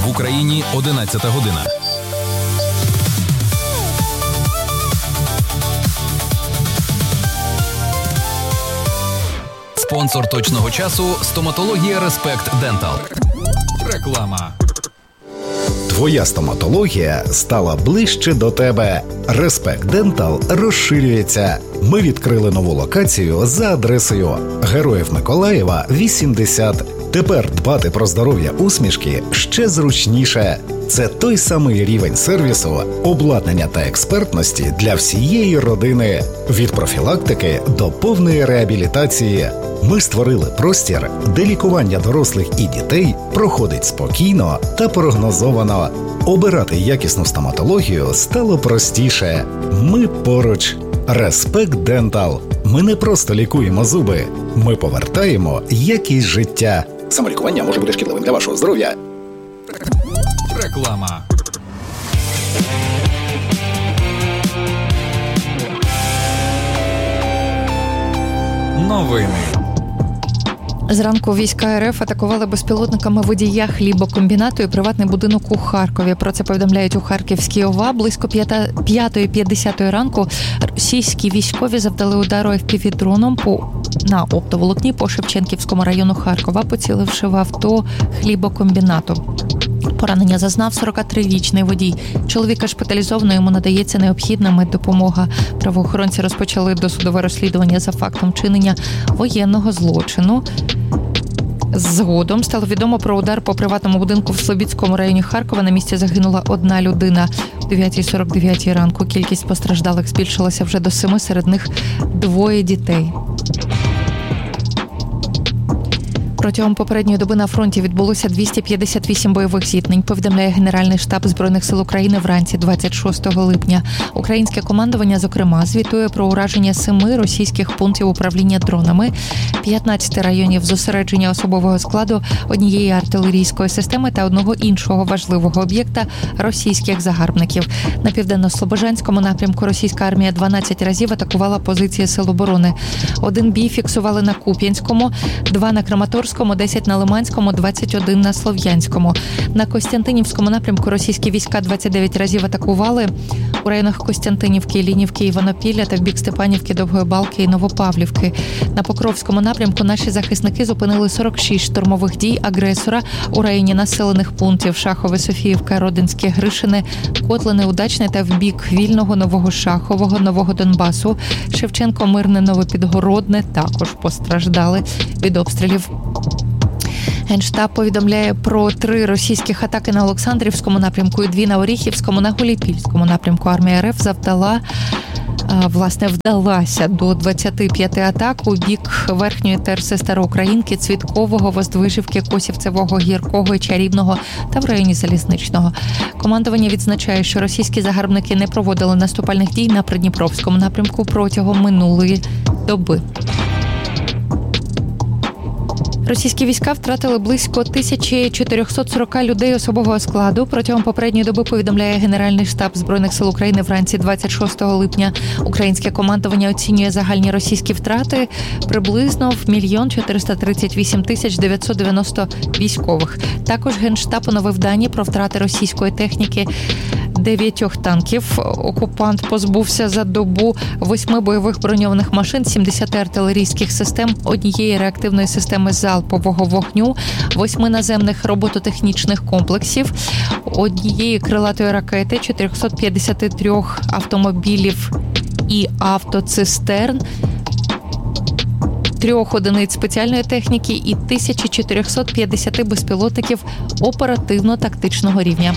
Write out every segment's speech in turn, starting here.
В Україні 11 година. Спонсор точного часу – стоматологія Респект Дентал. Реклама. Твоя стоматологія стала ближче до тебе. Респект Дентал розширюється. Ми відкрили нову локацію за адресою Героїв Миколаєва, 80. Тепер дбати про здоров'я усмішки ще зручніше. Це той самий рівень сервісу, обладнання та експертності для всієї родини. Від профілактики до повної реабілітації. Ми створили простір, де лікування дорослих і дітей проходить спокійно та прогнозовано. Обирати якісну стоматологію стало простіше. Ми поруч. Респект Дентал. Ми не просто лікуємо зуби. Ми повертаємо якість життя. Самолікування може бути шкідливим для вашого здоров'я. Реклама. Новини. Зранку війська РФ атакували безпілотниками водія хлібокомбінату і приватний будинок у Харкові. Про це повідомляють у Харківській ОВА. Близько 5:50 ранку російські військові завдали удару FPV-дроном на оптоволокні по Шевченківському району Харкова, поціливши в авто хлібокомбінату. Поранення зазнав 43-річний водій. Чоловіка шпиталізовано, йому надається необхідна меддопомога. Правоохоронці розпочали досудове розслідування за фактом чинення воєнного злочину. Згодом стало відомо про удар по приватному будинку в Слобідському районі Харкова. На місці загинула одна людина. О 9:49 ранку кількість постраждалих збільшилася вже до 7, серед них 2 дітей. Протягом попередньої доби на фронті відбулося 258 бойових зіткнень, повідомляє Генеральний штаб Збройних сил України вранці 26 липня. Українське командування, зокрема, звітує про ураження 7 російських пунктів управління дронами, 15 районів зосередження особового складу, 1 артилерійської системи та 1 іншого важливого об'єкта російських загарбників. На південно-слобожанському напрямку російська армія 12 разів атакувала позиції сил оборони. 1 бій фіксували на Куп'янському, 2 на Краматорському, 10 на Лиманському, 21 на Слов'янському. На Костянтинівському напрямку російські війська 29 разів атакували у районах Костянтинівки, Іллінівки, Іванопілля та в бік Степанівки, Довгої Балки і Новопавлівки. На Покровському напрямку наші захисники зупинили 46 штурмових дій агресора у районі населених пунктів Шахове, Софіївка, Родинське, Гришине, Котлине, Удачне та в бік Вільного, Нового Шахового, Нового Донбасу. Шевченко, Мирне, Новопідгородне також постраждали від обстрілів. Генштаб повідомляє про 3 російських атаки на Олександрівському напрямку і 2 на Оріхівському. На Гуляйпільському напрямку армія РФ вдалася до 25 атак у бік Верхньої Терси, Староукраїнки, Цвіткового, Воздвижівки, Косівцевого, Гіркого і Чарівного та в районі Залізничного. Командування відзначає, що російські загарбники не проводили наступальних дій на Придніпровському напрямку протягом минулої доби. Російські війська втратили близько 1440 людей особового складу. Протягом попередньої доби, повідомляє Генеральний штаб Збройних сил України вранці 26 липня. Українське командування оцінює загальні російські втрати приблизно в 1 438 990 військових. Також Генштаб оновив дані про втрати російської техніки. 9 танків окупант позбувся за добу, 8 бойових броньованих машин, 70 артилерійських систем, 1 реактивної системи залпового вогню, 8 наземних робототехнічних комплексів, 1 крилатої ракети, 453 автомобілів і автоцистерн, 3 одиниць спеціальної техніки і 1450 безпілотників оперативно-тактичного рівня.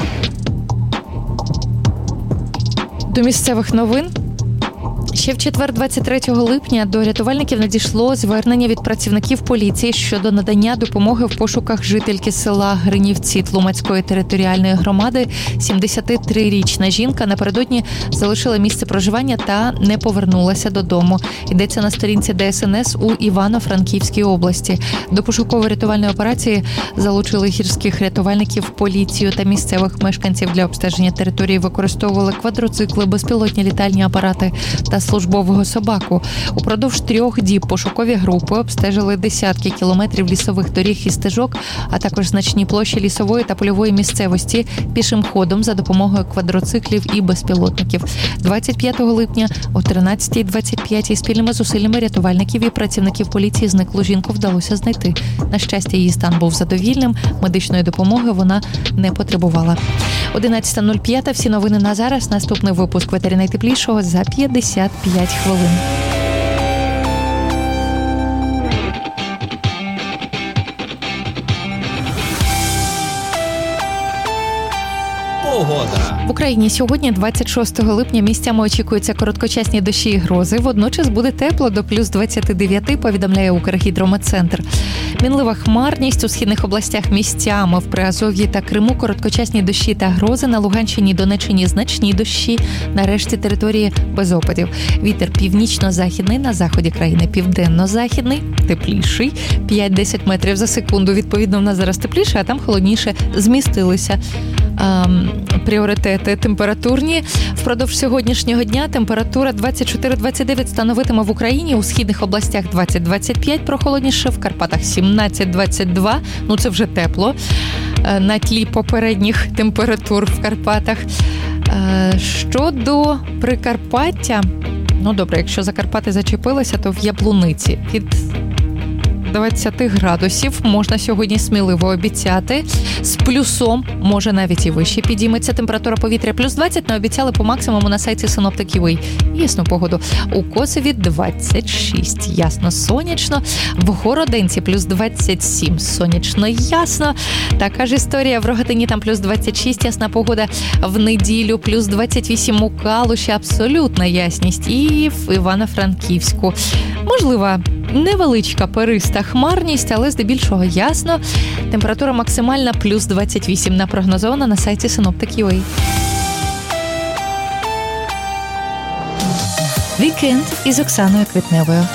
До місцевих новин. Ще в четвер, 23 липня, до рятувальників надійшло звернення від працівників поліції щодо надання допомоги в пошуках жительки села Гринівці Тлумацької територіальної громади. 73-річна жінка напередодні залишила місце проживання та не повернулася додому. Йдеться на сторінці ДСНС у Івано-Франківській області. До пошуково-рятувальної операції залучили гірських рятувальників, поліцію та місцевих мешканців. Для обстеження території використовували квадроцикли, безпілотні літальні апарати та службового собаку. Упродовж 3 діб пошукові групи обстежили десятки кілометрів лісових доріг і стежок, а також значні площі лісової та польової місцевості пішим ходом за допомогою квадроциклів і безпілотників. 25 липня о 13:25 спільними зусиллями рятувальників і працівників поліції зниклу жінку вдалося знайти. На щастя, її стан був задовільним, медичної допомоги вона не потребувала. 11:05. Всі новини на зараз. Наступний випуск «Ветері найтеплішого» за 55 хвилин. Погода. В Україні сьогодні, 26 липня, місцями очікуються короткочасні дощі і грози. Водночас буде тепло до плюс 29, повідомляє Укргідрометцентр. Мінлива хмарність у східних областях місцями в Приазов'ї та Криму, короткочасні дощі та грози, на Луганщині, Донеччині значні дощі, на решті території без опадів. Вітер північно-західний, на заході країни південно-західний, тепліший, 5-10 метрів за секунду. Відповідно, в нас зараз тепліше, а там холодніше. Змістилися пріоритети температурні. Впродовж сьогоднішнього дня температура 24-29 становитиме в Україні, у східних областях 20-25, прохолодніше, в Карпатах 17-22, ну це вже тепло, на тлі попередніх температур в Карпатах. Щодо Прикарпаття, ну добре, якщо за Карпати зачепилися, то в Яблуниці від 20 градусів можна сьогодні сміливо обіцяти. З плюсом, може навіть і вище підійметься температура повітря. Плюс 20 не обіцяли по максимуму на сайті Синоптик.UA. Ясну погоду. У Косові 26. Ясно, сонячно. В Городенці плюс 27. Сонячно, ясно. Така ж історія. В Рогатині там плюс 26. Ясна погода. В неділю плюс 28 у Калуші. Абсолютна ясність. І в Івано-Франківську. Можливо, невеличка периста хмарність, але здебільшого ясно. Температура максимальна плюс 28 напрогнозована на сайті Синоптик.UA. Вікенд із Оксаною Квітневою.